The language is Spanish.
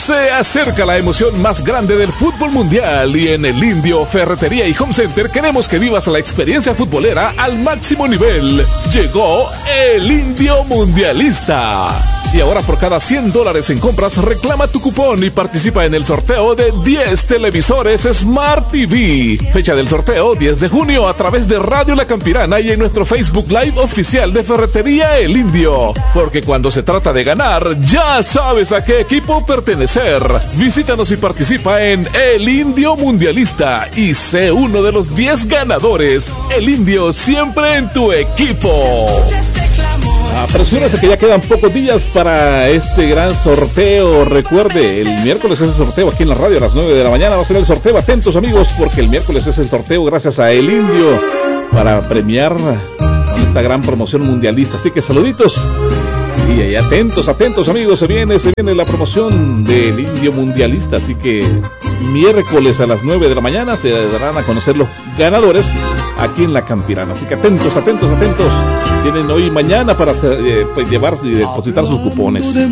Se acerca la emoción más grande del fútbol mundial y en el Indio Ferretería y Home Center queremos que vivas la experiencia futbolera al máximo nivel. Llegó el Indio Mundialista. Y ahora por cada $100 en compras reclama tu cupón y participa en el sorteo de 10 televisores Smart TV. Fecha del sorteo 10 de junio a través de Radio La Campirana y en nuestro Facebook Live oficial de Ferretería El Indio. Porque cuando se trata de ganar, ya sabes a qué equipo pertenecer. Visítanos y participa en El Indio Mundialista y sé uno de los 10 ganadores. El Indio siempre en tu equipo. Apresúrese que ya quedan pocos días para este gran sorteo. Recuerde, el miércoles es el sorteo aquí en la radio a las 9 de la mañana. Va a ser el sorteo. Atentos, amigos, porque el miércoles es el sorteo gracias a El Indio para premiar con esta gran promoción mundialista. Así que saluditos. Y ahí atentos, amigos. Se viene la promoción del Indio Mundialista. Así que miércoles a las 9 de la mañana se darán a conocer los ganadores aquí en La Campirana. Así que atentos. Tienen hoy y mañana para llevarse y depositar sus cupones.